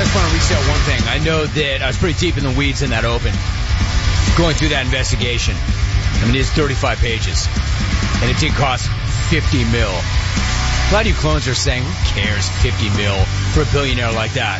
just want to reset one thing. I know that I was pretty deep in the weeds in that open, going through that investigation. I mean, it's 35 pages, and it did cost $50 million. A lot of you clones are saying, who cares, $50 million for a billionaire like that?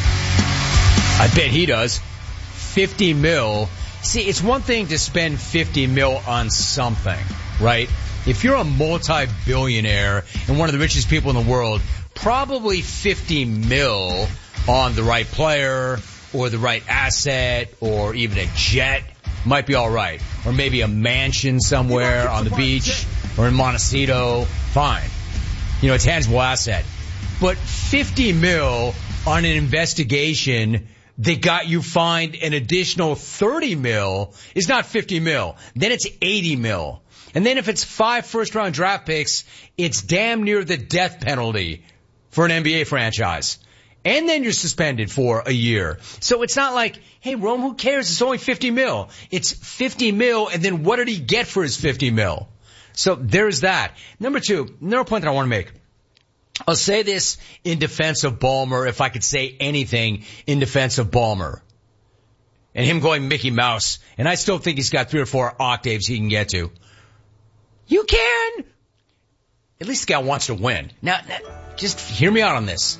I bet he does. $50 million. See, it's one thing to spend $50 million on something, right? If you're a multi-billionaire and one of the richest people in the world, probably $50 million on the right player or the right asset or even a jet might be all right. Or maybe a mansion somewhere on the beach or in Montecito. Fine. You know, a tangible asset. But $50 million on an investigation that got you fined an additional $30 million is not $50 million. Then it's $80 million. And then if it's 5 first-round draft picks, it's damn near the death penalty for an NBA franchise. And then you're suspended for a year. So it's not like, hey, Rome, who cares? It's only $50 million. It's $50 million, and then what did he get for his $50 million? So there's that. Number two, another point that I want to make. I'll say this in defense of Ballmer, if I could say anything in defense of Ballmer. And him going Mickey Mouse. And I still think he's got 3 or 4 octaves he can get to. You can. At least the guy wants to win. Now, just hear me out on this.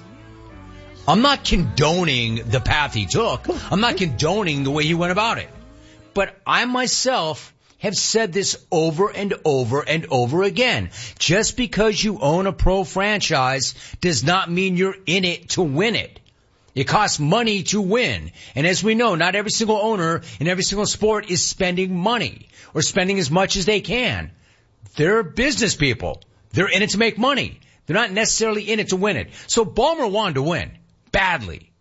I'm not condoning the path he took. I'm not condoning the way he went about it. But I myself have said this over and over and over again. Just because you own a pro franchise does not mean you're in it to win it. It costs money to win. And as we know, not every single owner in every single sport is spending money or spending as much as they can. They're business people. They're in it to make money. They're not necessarily in it to win it. So Ballmer wanted to win. Badly.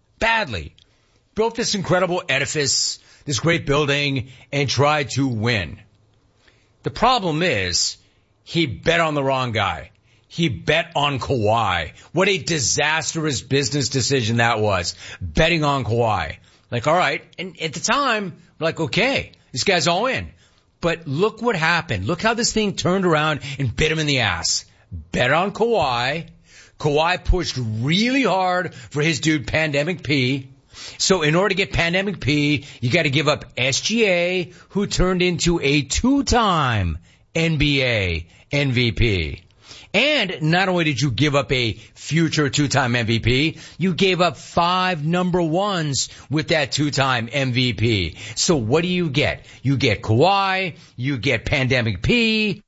Built this incredible edifice, this great building, and tried to win. The problem is, he bet on the wrong guy. He bet on Kawhi. What a disastrous business decision that was. Betting on Kawhi. Like, all right. And at the time, like, okay, this guy's all in. But look what happened. Look how this thing turned around and bit him in the ass. Bet on Kawhi. Kawhi pushed really hard for his dude Pandemic P. So in order to get Pandemic P, you got to give up SGA, who turned into a 2-time NBA MVP. And not only did you give up a future 2-time MVP, you gave up 5 number 1s with that 2-time MVP. So what do you get? You get Kawhi, you get Pandemic P,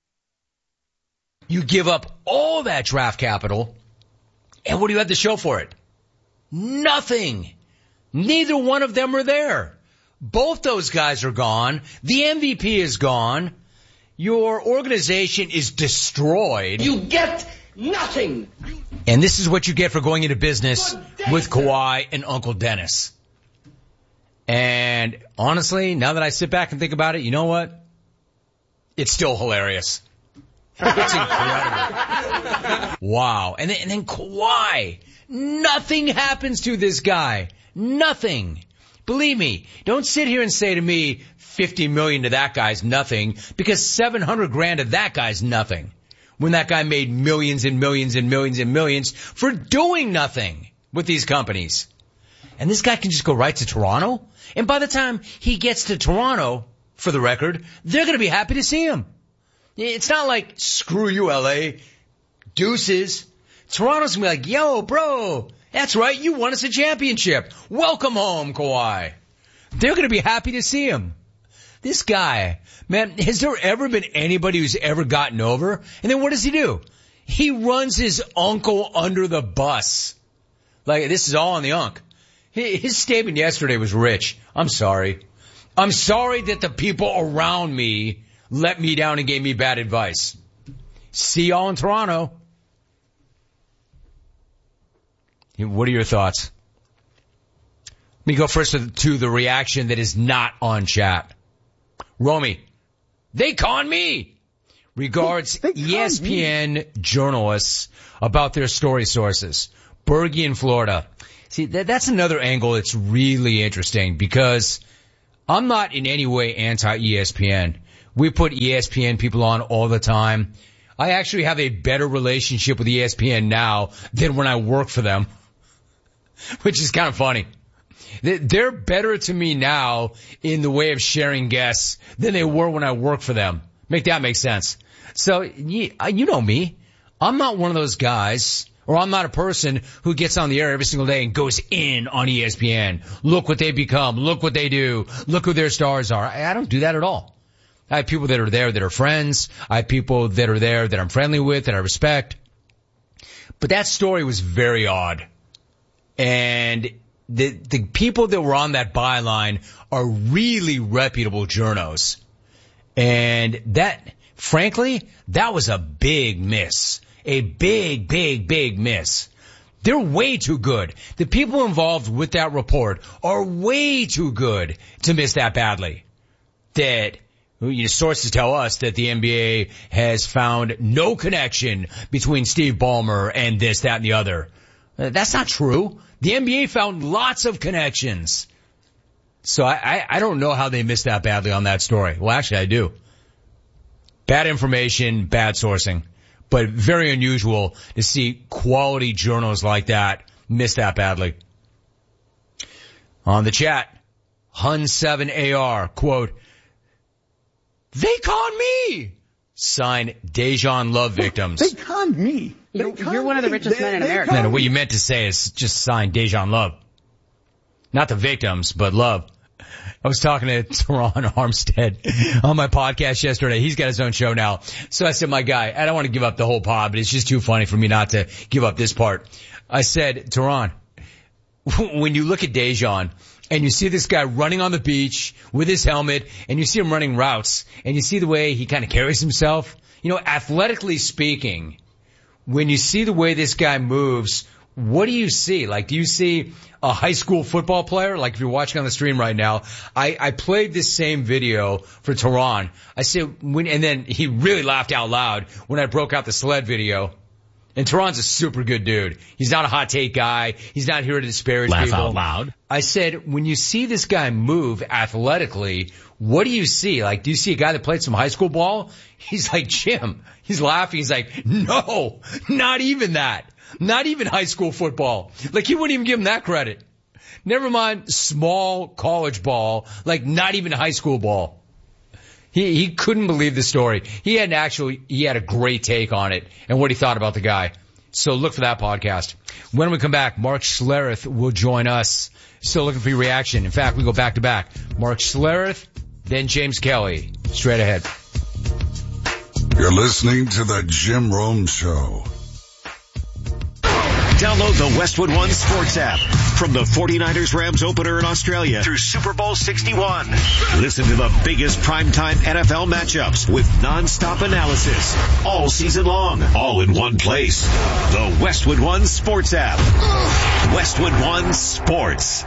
you give up all that draft capital, and what do you have to show for it? Nothing. Neither one of them are there. Both those guys are gone. The MVP is gone. Your organization is destroyed. You get nothing. And this is what you get for going into business with Kawhi and Uncle Dennis. And honestly, now that I sit back and think about it, you know what? It's still hilarious. It's incredible. Wow. And then Kawhi. Nothing happens to this guy. Nothing. Believe me, don't sit here and say to me, $50 million to that guy's nothing, because $700,000 to that guy's nothing. When that guy made millions and millions and millions and millions for doing nothing with these companies. And this guy can just go right to Toronto. And by the time he gets to Toronto, for the record, they're going to be happy to see him. It's not like, screw you, LA. Deuces. Toronto's going to be like, yo, bro, that's right, you won us a championship. Welcome home, Kawhi. They're going to be happy to see him. This guy, man, has there ever been anybody who's ever gotten over? And then what does he do? He runs his uncle under the bus. Like, this is all on the unk. His statement yesterday was rich. I'm sorry. I'm sorry that the people around me let me down and gave me bad advice. See y'all in Toronto. What are your thoughts? Let me go first to the reaction that is not on chat. Romy, they con me. Regards ESPN journalists about their story sources. Bergie in Florida. See, that's another angle that's really interesting because I'm not in any way anti-ESPN. We put ESPN people on all the time. I actually have a better relationship with ESPN now than when I worked for them. which is kind of funny. They're better to me now in the way of sharing guests than they were when I worked for them. Make that make sense. So, you know me. I'm not one of those guys, or I'm not a person who gets on the air every single day and goes in on ESPN. Look what they become. Look what they do. Look who their stars are. I don't do that at all. I have people that are there that are friends. I have people that are there that I'm friendly with, that I respect. But that story was very odd. And the people that were on that byline are really reputable journos. And that, frankly, that was a big miss. A big, big, big miss. They're way too good. The people involved with that report are way too good to miss that badly. That sources tell us that the NBA has found no connection between Steve Ballmer and this, that, and the other. That's not true. The NBA found lots of connections. So I don't know how they missed that badly on that story. Well, actually, I do. Bad information, bad sourcing. But very unusual to see quality journals like that miss that badly. On the chat, Hun7AR, quote, "They conned me!" Signed Dejan Love victims. They conned me. You're one of the richest men in America. No, what you meant to say is just sign Dejan Love. Not the victims, but Love. I was talking to Teron Armstead on my podcast yesterday. He's got his own show now. So I said, my guy, I don't want to give up the whole pod, but it's just too funny for me not to give up this part. I said, Teron, when you look at Dejan and you see this guy running on the beach with his helmet and you see him running routes and you see the way he kind of carries himself, athletically speaking, when you see the way this guy moves, what do you see? Like, do you see a high school football player? Like, if you're watching on the stream right now, I played this same video for Teron. I said, and then he really laughed out loud when I broke out the sled video. And Teron's a super good dude. He's not a hot take guy. He's not here to disparage people. Laugh out loud. I said, when you see this guy move athletically, what do you see? Like, do you see a guy that played some high school ball? He's like, Jim. He's laughing. He's like, no, not even that. Not even high school football. Like, he wouldn't even give him that credit. Never mind small college ball, like not even high school ball. He couldn't believe the story. He had a great take on it and what he thought about the guy. So look for that podcast. When we come back, Mark Schlereth will join us. Still looking for your reaction. In fact, we go back to back. Mark Schlereth, then James Kelly. Straight ahead. You're listening to the Jim Rome Show. Download the Westwood One Sports app from the 49ers Rams opener in Australia through Super Bowl 61. Listen to the biggest primetime NFL matchups with nonstop analysis all season long, all in one place. The Westwood One Sports app. Westwood One Sports.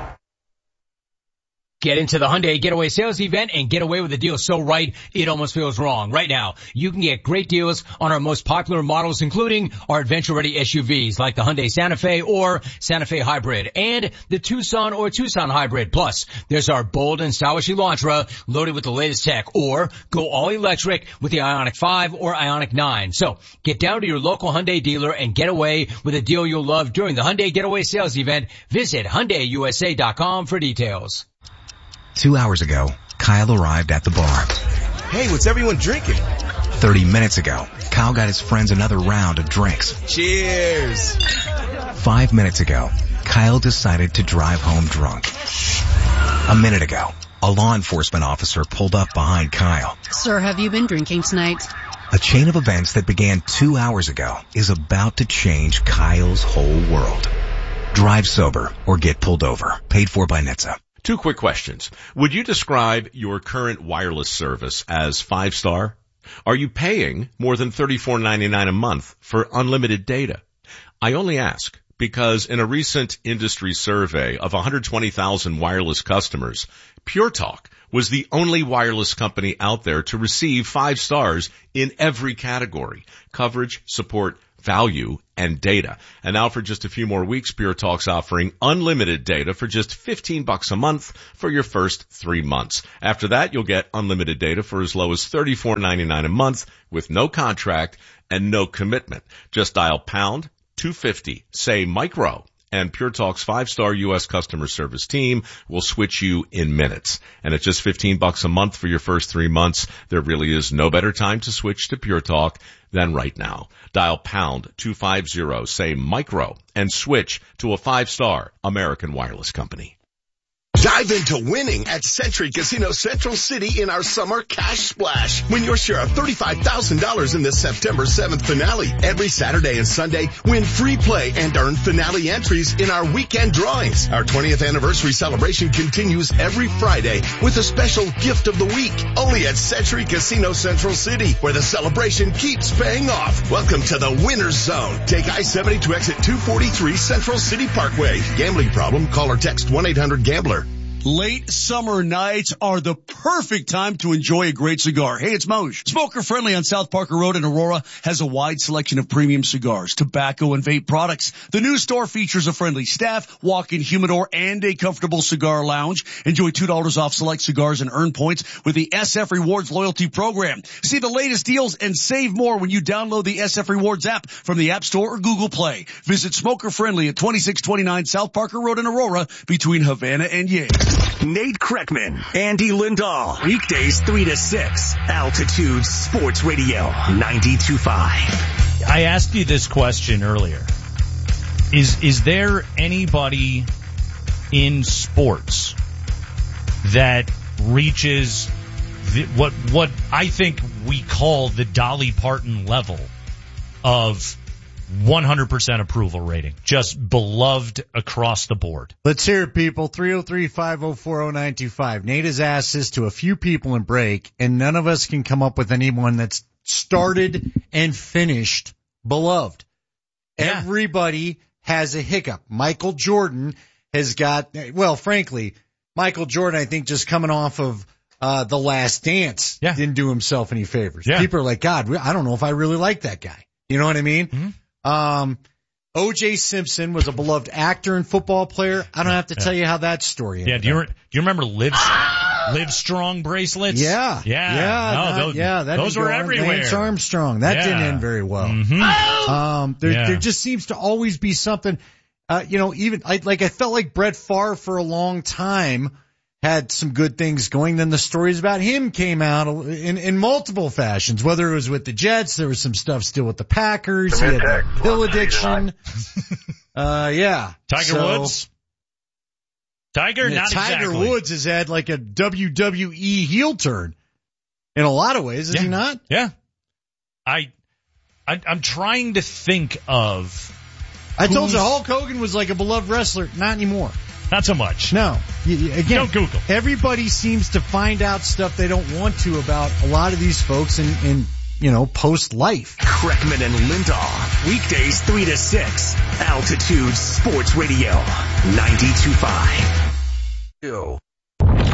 Get into the Hyundai Getaway Sales Event and get away with a deal so right, it almost feels wrong. Right now, you can get great deals on our most popular models, including our adventure-ready SUVs like the Hyundai Santa Fe or Santa Fe Hybrid and the Tucson or Tucson Hybrid. Plus, there's our bold and stylish Elantra loaded with the latest tech, or go all-electric with the Ioniq 5 or Ioniq 9. So, get down to your local Hyundai dealer and get away with a deal you'll love during the Hyundai Getaway Sales Event. Visit HyundaiUSA.com for details. 2 hours ago, Kyle arrived at the bar. Hey, what's everyone drinking? 30 minutes ago, Kyle got his friends another round of drinks. Cheers! 5 minutes ago, Kyle decided to drive home drunk. A minute ago, a law enforcement officer pulled up behind Kyle. Sir, have you been drinking tonight? A chain of events that began 2 hours ago is about to change Kyle's whole world. Drive sober or get pulled over. Paid for by NHTSA. 2 quick questions. Would you describe your current wireless service as 5-star? Are you paying more than $34.99 a month for unlimited data? I only ask because in a recent industry survey of 120,000 wireless customers, Pure Talk was the only wireless company out there to receive 5 stars in every category: coverage, support, value, and data. And now for just a few more weeks, Pure Talk's offering unlimited data for just $15 a month for your first 3 months. After that, you'll get unlimited data for as low as $34.99 a month with no contract and no commitment. Just dial pound 250, say micro, and Pure Talk's 5-star U.S. customer service team will switch you in minutes. And at just $15 a month for your first 3 months, there really is no better time to switch to Pure Talk than right now. Dial pound 250, say micro, and switch to a 5-star American Wireless company. Dive into winning at Century Casino Central City in our summer cash splash. Win your share of $35,000 in the September 7th finale. Every Saturday and Sunday, win free play and earn finale entries in our weekend drawings. Our 20th anniversary celebration continues every Friday with a special gift of the week. Only at Century Casino Central City, where the celebration keeps paying off. Welcome to the Winner's Zone. Take I-70 to exit 243 Central City Parkway. Gambling problem? Call or text 1-800-GAMBLER. Late summer nights are the perfect time to enjoy a great cigar. Hey, it's Moj. Smoker Friendly on South Parker Road in Aurora has a wide selection of premium cigars, tobacco, and vape products. The new store features a friendly staff, walk-in humidor, and a comfortable cigar lounge. Enjoy $2 off select cigars and earn points with the SF Rewards loyalty program. See the latest deals and save more when you download the SF Rewards app from the App Store or Google Play. Visit Smoker Friendly at 2629 South Parker Road in Aurora between Havana and Yale. Nate Kreckman, Andy Lindahl, weekdays 3 to 6, Altitude Sports Radio 92.5. I asked you this question earlier. Is there anybody in sports that reaches what I think we call the Dolly Parton level of 100% approval rating, just beloved across the board? Let's hear it, people. 303-504-0925. Nate has asked this to a few people in break, and none of us can come up with anyone that's started and finished beloved. Yeah. Everybody has a hiccup. Michael Jordan has got, well, frankly, Michael Jordan, I think, just coming off of The Last Dance, didn't do himself any favors. Yeah. People are like, God, I don't know if I really like that guy. You know what I mean? Mm-hmm. O.J. Simpson was a beloved actor and football player. I don't have to tell you how that story ended. Do you remember Live Strong bracelets? Yeah. Those were everywhere. Lance Armstrong. That didn't end very well. Mm-hmm. There just seems to always be something, even I felt like Brett Favre for a long time had some good things going. Then the stories about him came out in multiple fashions, whether it was with the Jets, there was some stuff still with the Packers, he had the pill addiction. Tiger Woods? Tiger Woods has had like a WWE heel turn in a lot of ways, is he not? Yeah. I'm trying to think of. I told you Hulk Hogan was like a beloved wrestler. Not anymore. Not so much. No. Again, don't Google. Everybody seems to find out stuff they don't want to about a lot of these folks in post-life. Kreckman and Lindahl, weekdays 3 to 6, Altitude Sports Radio 92.5.